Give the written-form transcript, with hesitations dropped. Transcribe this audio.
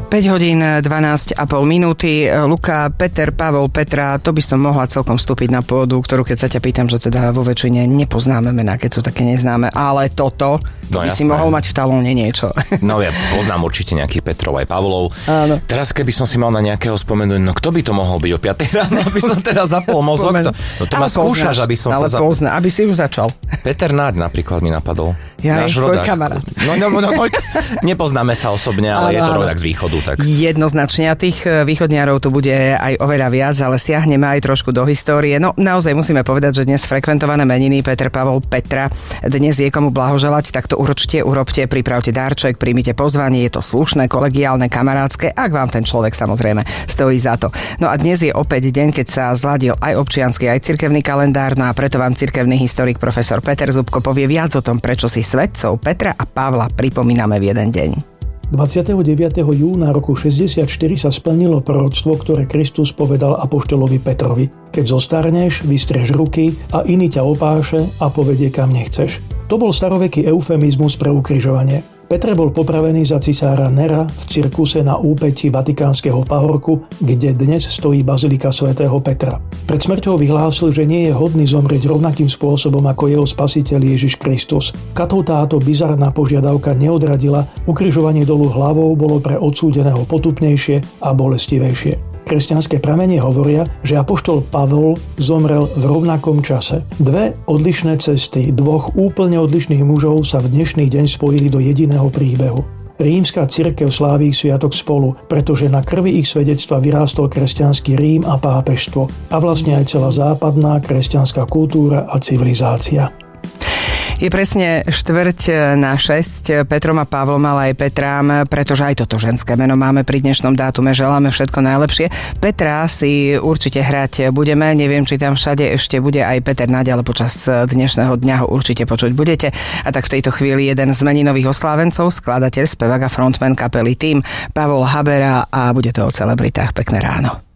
5 hodín 12,5 minúty. Luka, Peter, Pavol, Petra, to by som mohla celkom vstúpiť na pôdu, ktorú keď sa ťa pýtam, že teda vo väčšine nepoznáme mená, keď sú také neznáme, ale toto by si mohol mať v talóne niečo. No ja poznám určite nejakých Petrov aj Pavlov. Áno. Teraz keby som si mal na nejakého spomenúť, no kto by to mohol byť o 5 ráno, aby som teraz zapol mozog? No to ma skúšaš, aby som sa zapol. Ale aby si už začal. Peter Náď napríklad mi napadol. Ja, tvoj kamarát. Nepoznáme sa osobne, ale je to rodak z východu. Tak. Jednoznačne, a tých východniarov tu bude aj oveľa viac, ale siahneme aj trošku do histórie. No naozaj musíme povedať, že dnes frekventované meniny Peter, Pavol, Petra, dnes je komu blahoželať, tak to určite urobte, pripravte darček, príjmite pozvanie, je to slušné, kolegiálne, kamarátske, ak vám ten človek samozrejme stojí za to. No a dnes je opäť deň, keď sa zladil aj občiansky, aj cirkevný kalendár, no a preto vám cirkevný historik profesor Peter Zubko povie viac o tom, prečo si svetcov Petra a Pavla pripomíname v jeden deň. 29. júna roku 64 sa splnilo proroctvo, ktoré Kristus povedal apoštolovi Petrovi. Keď zostarneš, vystrieš ruky a iný ťa opáše a povedie kam nechceš. To bol staroveký eufemizmus pre ukrižovanie. Peter bol popravený za cisára Nera v cirkuse na úpäti Vatikánskeho pahorku, kde dnes stojí bazilika svätého Petra. Pred smrťou vyhlásil, že nie je hodný zomrieť rovnakým spôsobom ako jeho spasiteľ Ježiš Kristus. Katov táto bizarná požiadavka neodradila, ukrižovanie dolu hlavou bolo pre odsúdeného potupnejšie a bolestivejšie. Kresťanské pramene hovoria, že apoštol Pavol zomrel v rovnakom čase. Dve odlišné cesty dvoch úplne odlišných mužov sa v dnešný deň spojili do jediného príbehu. Rímska cirkev sláví ich sviatok spolu, pretože na krvi ich svedectva vyrástol kresťanský Rím a pápežstvo a vlastne aj celá západná kresťanská kultúra a civilizácia. Je presne 5:45, Petrom a Pavlom, ale aj Petrám, pretože aj toto ženské meno máme pri dnešnom dátume. Želáme všetko najlepšie. Petra si určite hrať budeme, neviem, či tam všade ešte bude aj Peter Náď, ale počas dnešného dňa ho určite počuť budete. A tak v tejto chvíli jeden z meninových oslávencov, skladateľ, spevák a frontman kapely Tým, Pavol Habera, a bude to o celebritách. Pekné ráno.